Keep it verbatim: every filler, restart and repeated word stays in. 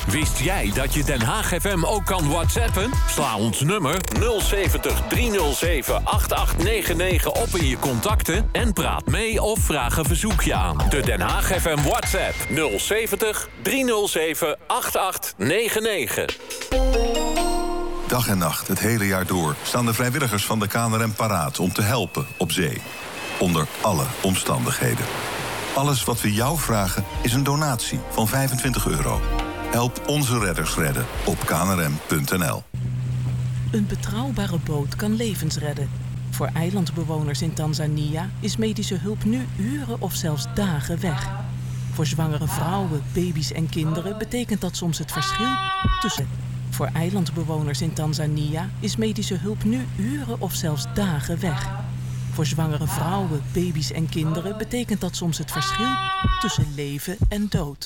Wist jij dat je Den Haag F M ook kan whatsappen? Sla ons nummer nul zeventig driehonderd zeven achtentachtig negenennegentig op in je contacten... en praat mee of vraag een verzoekje aan. De Den Haag F M WhatsApp nul zeventig driehonderd zeven achtentachtig negenennegentig. Dag en nacht, het hele jaar door, staan de vrijwilligers van de K N R M paraat om te helpen op zee. Onder alle omstandigheden. Alles wat we jou vragen is een donatie van vijfentwintig euro. Help onze redders redden op k n r m punt n l. Een betrouwbare boot kan levens redden. Voor eilandbewoners in Tanzania is medische hulp nu uren of zelfs dagen weg. Voor zwangere vrouwen, baby's en kinderen betekent dat soms het verschil tussen... Voor eilandbewoners in Tanzania is medische hulp nu uren of zelfs dagen weg. Voor zwangere vrouwen, baby's en kinderen betekent dat soms het verschil tussen leven en dood.